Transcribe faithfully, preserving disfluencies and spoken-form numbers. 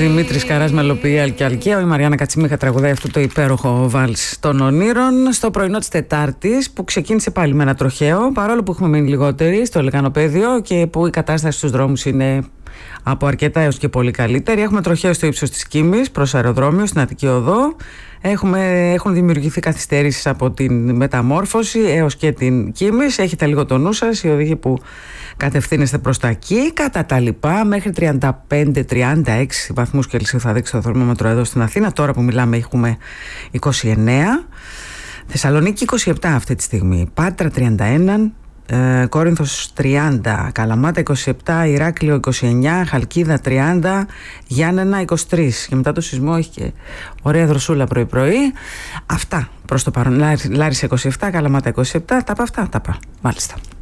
Δημήτρης Καράς μελοποιεί Αλκιαλκαίο. Η Μαριάννα Κατσιμίχα τραγουδάει αυτό το υπέροχο βάλς των ονείρων στο πρωινό της Τετάρτης, που ξεκίνησε πάλι με ένα τροχαίο, παρόλο που έχουμε μείνει λιγότεροι στο Λεκανοπαίδιο και που η κατάσταση στους δρόμους είναι από αρκετά έως και πολύ καλύτερη. Έχουμε τροχαίο στο ύψος της Κίμης προς αεροδρόμιο στην Αττική Οδό. Έχουμε, έχουν δημιουργηθεί καθυστέρησεις από την Μεταμόρφωση έως και την Κίμης. Έχετε λίγο το νου σας, οι οδηγοί που κατευθύνεστε προς τα εκεί. Κατά τα λοιπά, μέχρι τριάντα πέντε τριάντα έξι βαθμούς Κελσίου θα δείξει το θερμόμετρο εδώ στην Αθήνα. Τώρα που μιλάμε έχουμε είκοσι εννέα. Θεσσαλονίκη είκοσι επτά αυτή τη στιγμή. Πάτρα τριάντα ένα. Ε, Κόρινθος τριάντα, Καλαμάτα είκοσι επτά, Ηράκλειο είκοσι εννέα, Χαλκίδα τριάντα, Γιάννενα είκοσι τρία. Και μετά το σεισμό έχει και ωραία δροσούλα πρωί-πρωί. Αυτά προς το παρόν. Λάρισα είκοσι επτά, Καλαμάτα είκοσι επτά. Τα πα αυτά, τα πα. Μάλιστα.